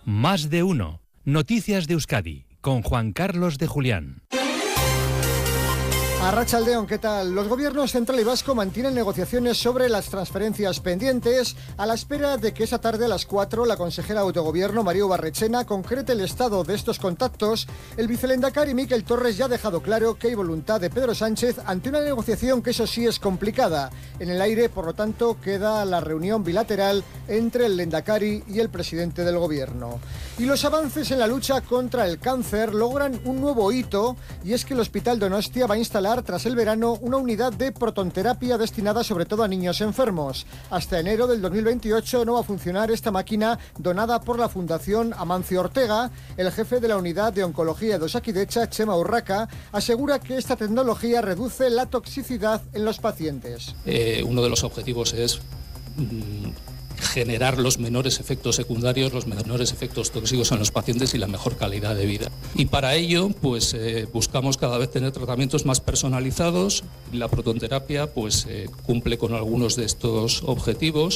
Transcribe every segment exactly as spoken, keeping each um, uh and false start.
Más de uno. Noticias de Euskadi, con Juan Carlos de Julián. Arratsaldeon, ¿qué tal? Los gobiernos central y vasco mantienen negociaciones sobre las transferencias pendientes a la espera de que esa tarde a las cuatro la consejera de Autogobierno, María Ubarretxena, concrete el estado de estos contactos. El vicelehendakari Mikel Torres ya ha dejado claro que hay voluntad de Pedro Sánchez ante una negociación que eso sí es complicada. En el aire, por lo tanto, queda la reunión bilateral entre el lehendakari y el presidente del gobierno. Y los avances en la lucha contra el cáncer logran un nuevo hito, y es que el Hospital Donostia va a instalar tras el verano una unidad de protonterapia destinada sobre todo a niños enfermos. Hasta enero del dos mil veintiocho no va a funcionar esta máquina donada por la Fundación Amancio Ortega. El jefe de la unidad de oncología de Osakidetza, Chema Urraca, asegura que esta tecnología reduce la toxicidad en los pacientes. Eh, uno de los objetivos es mmm, generar los menores efectos secundarios, los menores efectos tóxicos en los pacientes y la mejor calidad de vida. Y para ello, pues eh, buscamos cada vez tener tratamientos más personalizados. La protonterapia, pues eh, cumple con algunos de estos objetivos.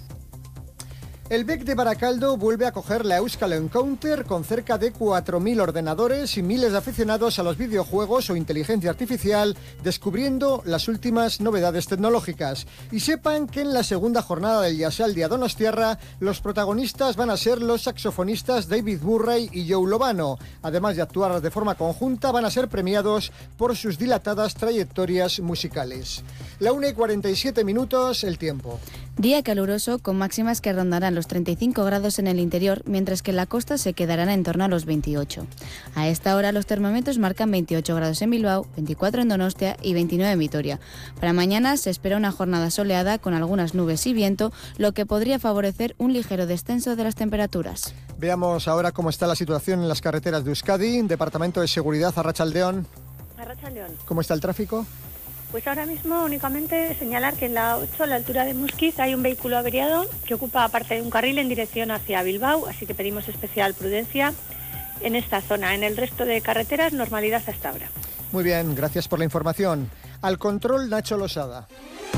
El B E C de Baracaldo vuelve a acoger la Euskal Encounter con cerca de cuatro mil ordenadores y miles de aficionados a los videojuegos o inteligencia artificial, descubriendo las últimas novedades tecnológicas. Y sepan que en la segunda jornada del Jazzaldia Donostiarra, los protagonistas van a ser los saxofonistas David Murray y Joe Lovano. Además de actuar de forma conjunta, van a ser premiados por sus dilatadas trayectorias musicales. La una y cuarenta y siete minutos, el tiempo. Día caluroso con máximas que rondarán los treinta y cinco grados en el interior, mientras que en la costa se quedarán en torno a los veintiocho. A esta hora los termómetros marcan veintiocho grados en Bilbao, veinticuatro en Donostia y veintinueve en Vitoria. Para mañana se espera una jornada soleada con algunas nubes y viento, lo que podría favorecer un ligero descenso de las temperaturas. Veamos ahora cómo está la situación en las carreteras de Euskadi. Departamento de Seguridad, Arratsaldeon. Arratsaldeon. ¿Cómo está el tráfico? Pues ahora mismo únicamente señalar que en la ocho, a la altura de Muskiz, hay un vehículo averiado que ocupa parte de un carril en dirección hacia Bilbao, así que pedimos especial prudencia en esta zona. En el resto de carreteras, normalidad hasta ahora. Muy bien, gracias por la información. Al control, Nacho Losada.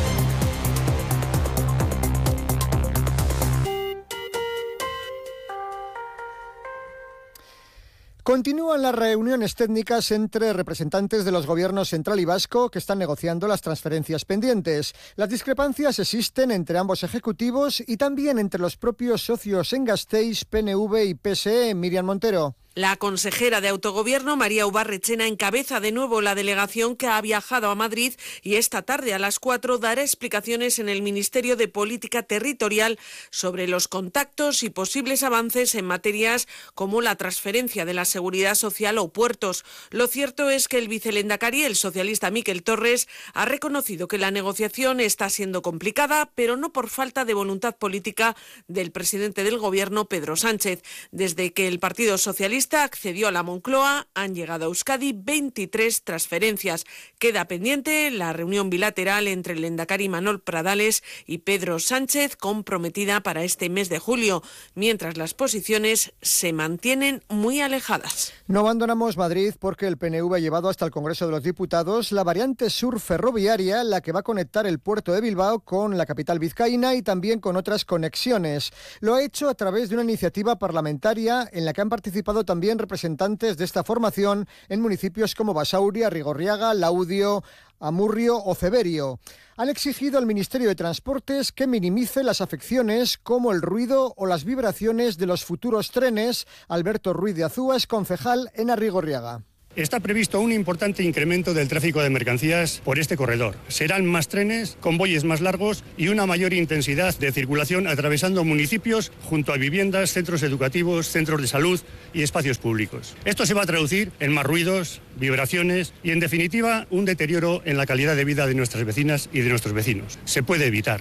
Continúan las reuniones técnicas entre representantes de los gobiernos central y vasco que están negociando las transferencias pendientes. Las discrepancias existen entre ambos ejecutivos y también entre los propios socios en Gasteiz, P N V y P S E. Miriam Montero. La consejera de Autogobierno, María Ubarretxena, encabeza de nuevo la delegación que ha viajado a Madrid y esta tarde a las cuatro dará explicaciones en el Ministerio de Política Territorial sobre los contactos y posibles avances en materias como la transferencia de la seguridad social o puertos. Lo cierto es que el vicelehendakari, el socialista Mikel Torres, ha reconocido que la negociación está siendo complicada, pero no por falta de voluntad política del presidente del Gobierno, Pedro Sánchez. Desde que el Partido Socialista accedió a la Moncloa, han llegado a Euskadi veintitrés transferencias. Queda pendiente la reunión bilateral entre el lehendakari Manol Pradales y Pedro Sánchez, comprometida para este mes de julio, mientras las posiciones se mantienen muy alejadas. No abandonamos Madrid porque el P N V ha llevado hasta el Congreso de los Diputados la variante sur ferroviaria, la que va a conectar el puerto de Bilbao con la capital vizcaína y también con otras conexiones. Lo ha hecho a través de una iniciativa parlamentaria en la que han participado también también representantes de esta formación en municipios como Basauri, Arrigorriaga, Laudio, Amurrio o Ceberio. Han exigido al Ministerio de Transportes que minimice las afecciones como el ruido o las vibraciones de los futuros trenes. Alberto Ruiz de Azúa es concejal en Arrigorriaga. Está previsto un importante incremento del tráfico de mercancías por este corredor. Serán más trenes, convoyes más largos y una mayor intensidad de circulación atravesando municipios junto a viviendas, centros educativos, centros de salud y espacios públicos. Esto se va a traducir en más ruidos, vibraciones y, en definitiva, un deterioro en la calidad de vida de nuestras vecinas y de nuestros vecinos. Se puede evitar.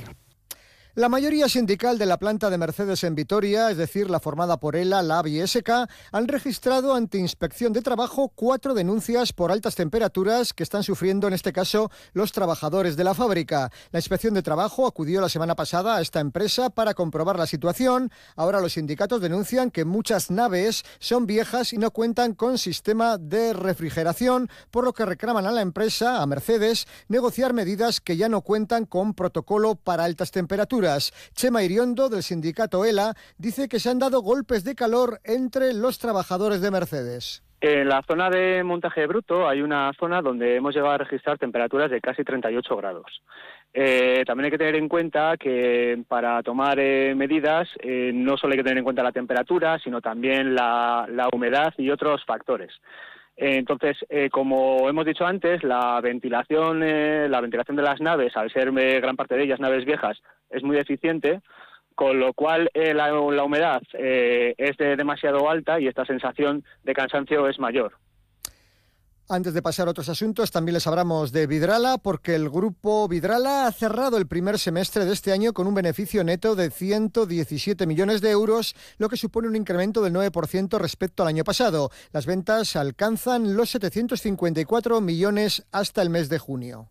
La mayoría sindical de la planta de Mercedes en Vitoria, es decir, la formada por ELA, LAB y S K, han registrado ante Inspección de Trabajo cuatro denuncias por altas temperaturas que están sufriendo, en este caso, los trabajadores de la fábrica. La Inspección de Trabajo acudió la semana pasada a esta empresa para comprobar la situación. Ahora los sindicatos denuncian que muchas naves son viejas y no cuentan con sistema de refrigeración, por lo que reclaman a la empresa, a Mercedes, negociar medidas que ya no cuentan con protocolo para altas temperaturas. temperaturas. Chema Iriondo, del sindicato ELA, dice que se han dado golpes de calor entre los trabajadores de Mercedes. En la zona de montaje bruto hay una zona donde hemos llegado a registrar temperaturas de casi treinta y ocho grados. Eh, también hay que tener en cuenta que para tomar eh, medidas eh, no solo hay que tener en cuenta la temperatura, sino también la, la humedad y otros factores. Eh, entonces, eh, como hemos dicho antes, la ventilación, eh, la ventilación de las naves, al ser eh, gran parte de ellas naves viejas, es muy deficiente, con lo cual eh, la, la humedad eh, es de demasiado alta y esta sensación de cansancio es mayor. Antes de pasar a otros asuntos, también les hablamos de Vidrala, porque el grupo Vidrala ha cerrado el primer semestre de este año con un beneficio neto de ciento diecisiete millones de euros, lo que supone un incremento del nueve por ciento respecto al año pasado. Las ventas alcanzan los setecientos cincuenta y cuatro millones hasta el mes de junio.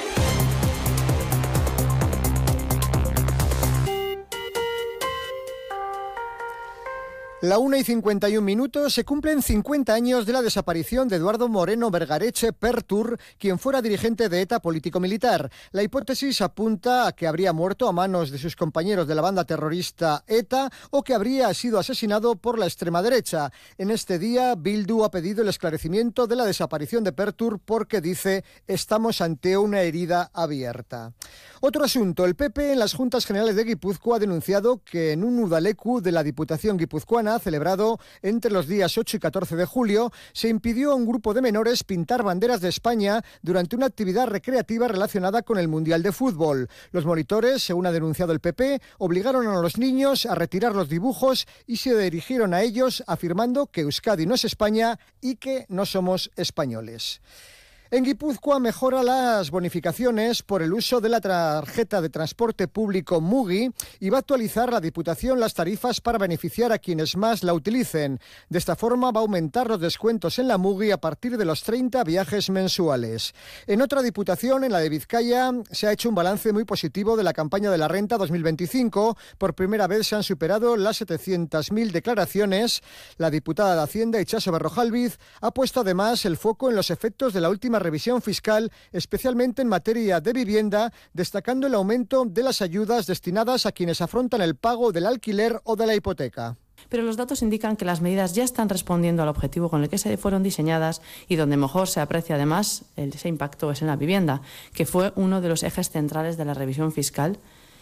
La una y cincuenta y un minutos, se cumplen cincuenta años de la desaparición de Eduardo Moreno Vergareche Pertur, quien fuera dirigente de ETA político-militar. La hipótesis apunta a que habría muerto a manos de sus compañeros de la banda terrorista ETA o que habría sido asesinado por la extrema derecha. En este día, Bildu ha pedido el esclarecimiento de la desaparición de Pertur porque dice: estamos ante una herida abierta. Otro asunto, el P P en las Juntas Generales de Guipúzcoa ha denunciado que en un udaleku de la Diputación guipuzcoana celebrado entre los días ocho y catorce de julio, se impidió a un grupo de menores pintar banderas de España durante una actividad recreativa relacionada con el Mundial de Fútbol. Los monitores, según ha denunciado el P P, obligaron a los niños a retirar los dibujos y se dirigieron a ellos afirmando que Euskadi no es España y que no somos españoles. En Guipúzcoa mejora las bonificaciones por el uso de la tarjeta de transporte público Mugi y va a actualizar la Diputación las tarifas para beneficiar a quienes más la utilicen. De esta forma va a aumentar los descuentos en la Mugi a partir de los treinta viajes mensuales. En otra Diputación, en la de Vizcaya, se ha hecho un balance muy positivo de la campaña de la renta dos mil veinticinco. Por primera vez se han superado las setecientas mil declaraciones. La diputada de Hacienda, Itxaso Berrojalbiz, ha puesto además el foco en los efectos de la última revisión fiscal, especialmente en materia de vivienda, destacando el aumento de las ayudas destinadas a quienes afrontan el pago del alquiler o de la hipoteca. Pero los datos indican que las medidas ya están respondiendo al objetivo con el que se fueron diseñadas y donde mejor se aprecia además ese impacto es en la vivienda, que fue uno de los ejes centrales de la revisión fiscal,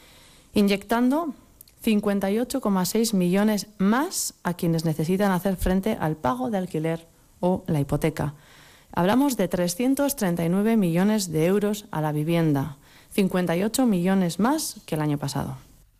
inyectando cincuenta y ocho coma seis millones más a quienes necesitan hacer frente al pago de alquiler o la hipoteca. Hablamos de trescientos treinta y nueve millones de euros a la vivienda, cincuenta y ocho millones más que el año pasado.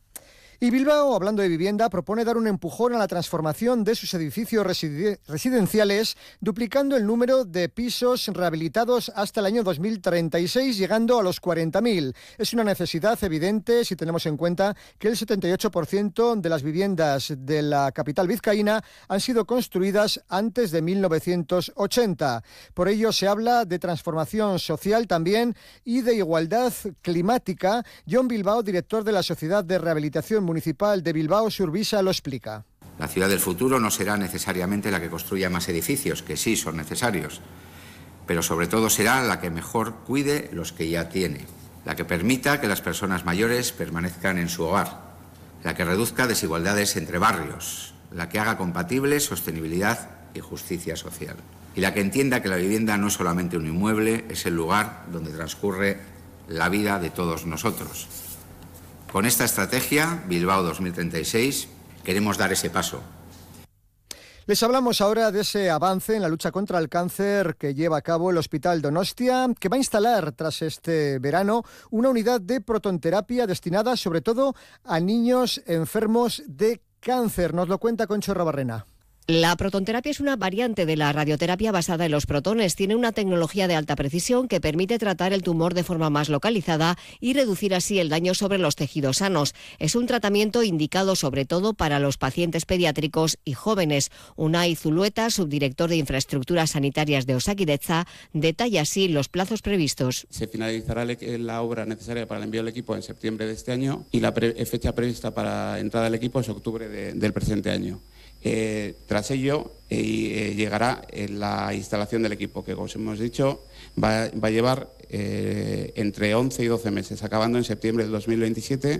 Y Bilbao, hablando de vivienda, propone dar un empujón a la transformación de sus edificios residen- residenciales, duplicando el número de pisos rehabilitados hasta el año dos mil treinta y seis, llegando a los cuarenta mil. Es una necesidad evidente si tenemos en cuenta que el setenta y ocho por ciento de las viviendas de la capital vizcaína han sido construidas antes de mil novecientos ochenta. Por ello se habla de transformación social también y de igualdad climática. John Bilbao, director de la Sociedad de Rehabilitación Municipal de Bilbao, Surbisa, lo explica. La ciudad del futuro no será necesariamente la que construya más edificios, que sí son necesarios, pero sobre todo será la que mejor cuide los que ya tiene, la que permita que las personas mayores permanezcan en su hogar, la que reduzca desigualdades entre barrios, la que haga compatible sostenibilidad y justicia social, y la que entienda que la vivienda no es solamente un inmueble, es el lugar donde transcurre la vida de todos nosotros. Con esta estrategia, Bilbao dos mil treinta y seis, queremos dar ese paso. Les hablamos ahora de ese avance en la lucha contra el cáncer que lleva a cabo el Hospital Donostia, que va a instalar tras este verano una unidad de protonterapia destinada sobre todo a niños enfermos de cáncer. Nos lo cuenta Concho Rabarrena. La protonterapia es una variante de la radioterapia basada en los protones. Tiene una tecnología de alta precisión que permite tratar el tumor de forma más localizada y reducir así el daño sobre los tejidos sanos. Es un tratamiento indicado sobre todo para los pacientes pediátricos y jóvenes. Unai Zulueta, subdirector de Infraestructuras Sanitarias de Osakidetza, detalla así los plazos previstos. Se finalizará la obra necesaria para el envío del equipo en septiembre de este año y la pre- fecha prevista para entrada del equipo es octubre de, del presente año. Eh, tras ello eh, eh, llegará eh, la instalación del equipo, que como os hemos dicho va, va a llevar eh, entre once y doce meses, acabando en septiembre del dos mil veintisiete,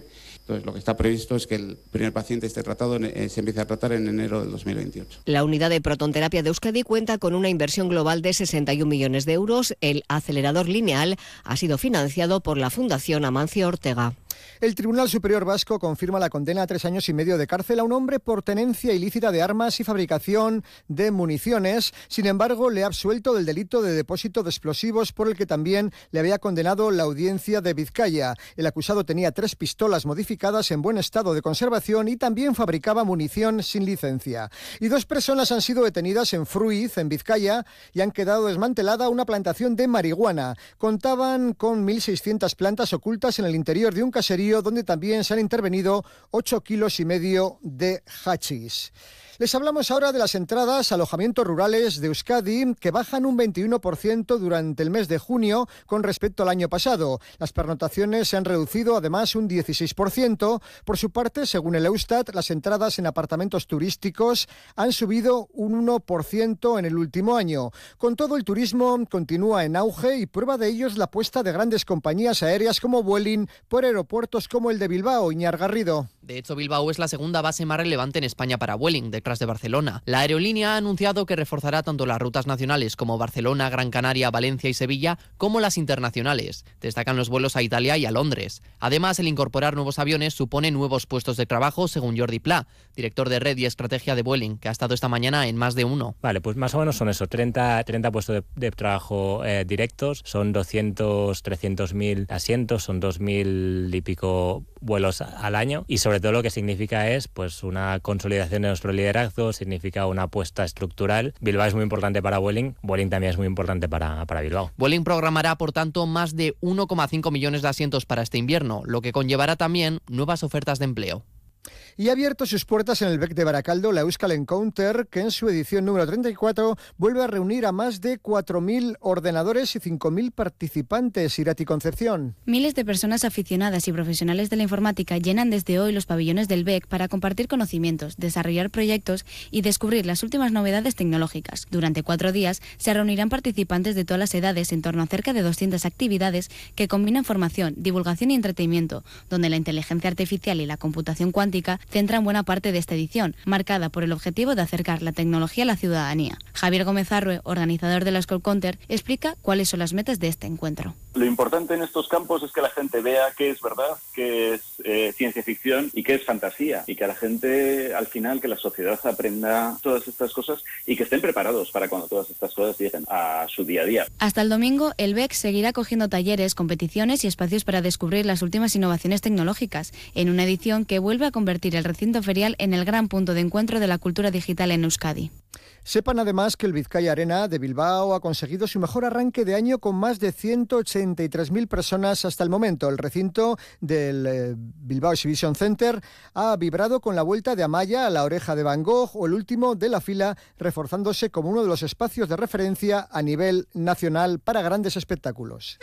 Entonces, lo que está previsto es que el primer paciente esté tratado, eh, se empiece a tratar en enero del dos mil veintiocho. La unidad de protonterapia de Euskadi cuenta con una inversión global de sesenta y un millones de euros. El acelerador lineal ha sido financiado por la Fundación Amancio Ortega. El Tribunal Superior Vasco confirma la condena a tres años y medio de cárcel a un hombre por tenencia ilícita de armas y fabricación de municiones. Sin embargo, le ha absuelto del delito de depósito de explosivos, por el que también le había condenado la Audiencia de Vizcaya. El acusado tenía tres pistolas modificadas en buen estado de conservación y también fabricaba munición sin licencia. Y dos personas han sido detenidas en Fruiz, en Vizcaya, y han quedado desmantelada una plantación de marihuana. Contaban con mil seiscientas plantas ocultas en el interior de un caserío donde también se han intervenido ocho kilos y medio de hachís. Les hablamos ahora de las entradas a alojamientos rurales de Euskadi, que bajan un veintiuno por ciento durante el mes de junio con respecto al año pasado. Las pernotaciones se han reducido además un dieciséis por ciento. Por su parte, según el Eustat, las entradas en apartamentos turísticos han subido un uno por ciento en el último año. Con todo, el turismo continúa en auge y prueba de ello es la apuesta de grandes compañías aéreas como Vueling por aeropuertos como el de Bilbao. Iñar Garrido. De hecho, Bilbao es la segunda base más relevante en España para Vueling, detrás de Barcelona. La aerolínea ha anunciado que reforzará tanto las rutas nacionales como Barcelona, Gran Canaria, Valencia y Sevilla, como las internacionales. Destacan los vuelos a Italia y a Londres. Además, el incorporar nuevos aviones supone nuevos puestos de trabajo, según Jordi Pla, director de Red y Estrategia de Vueling, que ha estado esta mañana en más de uno. Vale, pues más o menos son eso, treinta, treinta puestos de, de trabajo eh, directos, son doscientos, trescientos mil asientos, son dos mil y pico vuelos al año, y sobre todo lo que significa es pues una consolidación de nuestro liderazgo, significa una apuesta estructural. Bilbao es muy importante para Vueling, Vueling también es muy importante para, para Bilbao. Vueling programará, por tanto, más de uno coma cinco millones de asientos para este invierno, lo que conllevará también nuevas ofertas de empleo. Y ha abierto sus puertas en el B E C de Baracaldo la Euskal Encounter, que en su edición número treinta y cuatro vuelve a reunir a más de cuatro mil ordenadores y cinco mil participantes. Irati Concepción. Miles de personas aficionadas y profesionales de la informática llenan desde hoy los pabellones del B E C para compartir conocimientos, desarrollar proyectos y descubrir las últimas novedades tecnológicas. Durante cuatro días se reunirán participantes de todas las edades en torno a cerca de doscientas actividades que combinan formación, divulgación y entretenimiento, donde la inteligencia artificial y la computación cuántica centran buena parte de esta edición, marcada por el objetivo de acercar la tecnología a la ciudadanía. Javier Gómez Arrue, organizador de la Euskal Encounter, explica cuáles son las metas de este encuentro. Lo importante en estos campos es que la gente vea qué es verdad, qué es eh, ciencia ficción y qué es fantasía, y que a la gente, al final, que la sociedad aprenda todas estas cosas y que estén preparados para cuando todas estas cosas lleguen a su día a día. Hasta el domingo, el B E C seguirá cogiendo talleres, competiciones y espacios para descubrir las últimas innovaciones tecnológicas, en una edición que vuelve a convertir el recinto ferial en el gran punto de encuentro de la cultura digital en Euskadi. Sepan además que el Vizcaya Arena de Bilbao ha conseguido su mejor arranque de año con más de ciento ochenta y tres mil personas hasta el momento. El recinto del eh, Bilbao Exhibition Center ha vibrado con la vuelta de Amaya a la Oreja de Van Gogh, o el último de la fila, reforzándose como uno de los espacios de referencia a nivel nacional para grandes espectáculos.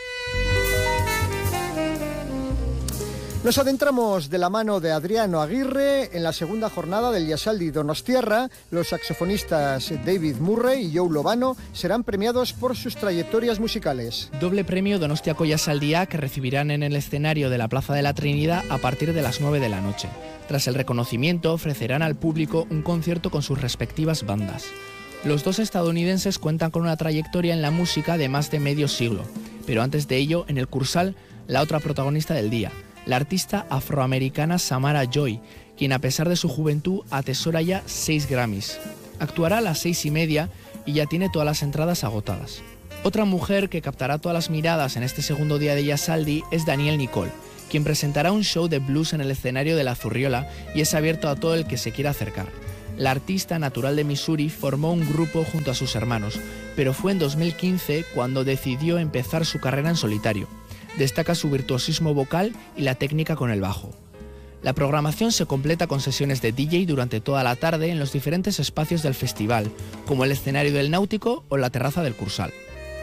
Nos adentramos de la mano de Adriano Aguirre en la segunda jornada del Yasaldi Donostiarra. Los saxofonistas David Murray y Joe Lobano serán premiados por sus trayectorias musicales. Doble premio Donostiako Yasaldia, que recibirán en el escenario de la Plaza de la Trinidad a partir de las nueve de la noche. Tras el reconocimiento, ofrecerán al público un concierto con sus respectivas bandas. Los dos estadounidenses cuentan con una trayectoria en la música de más de medio siglo, pero antes de ello, en el Cursal, la otra protagonista del día, la artista afroamericana Samara Joy, quien a pesar de su juventud atesora ya seis Grammys. Actuará a las seis y media y ya tiene todas las entradas agotadas. Otra mujer que captará todas las miradas en este segundo día de Yasaldi es Danielle Nicole, quien presentará un show de blues en el escenario de La Zurriola y es abierto a todo el que se quiera acercar. La artista, natural de Missouri, formó un grupo junto a sus hermanos, pero fue en dos mil quince cuando decidió empezar su carrera en solitario. Destaca su virtuosismo vocal y la técnica con el bajo. La programación se completa con sesiones de D J durante toda la tarde en los diferentes espacios del festival, como el escenario del Náutico o la terraza del Cursal.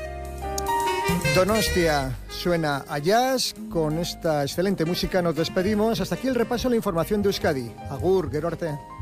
Donostia suena a jazz. Con esta excelente música nos despedimos. Hasta aquí el repaso a la información de Euskadi. Agur, gero arte.